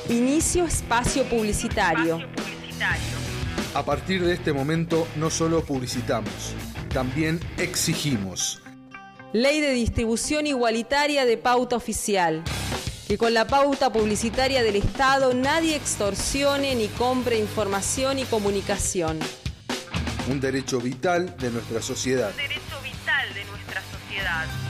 Inicio espacio publicitario. A partir de este momento no solo publicitamos, también exigimos. Ley de distribución igualitaria de pauta oficial. Que con la pauta publicitaria del Estado nadie extorsione ni compre información y comunicación. Un derecho vital de nuestra sociedad. Un derecho vital de nuestra sociedad.